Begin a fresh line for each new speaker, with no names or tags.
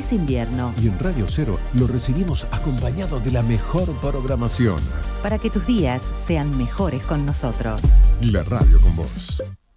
Es invierno.
Y en Radio Cero lo recibimos acompañado de la mejor programación.
Para que tus días sean mejores con nosotros.
La radio con vos.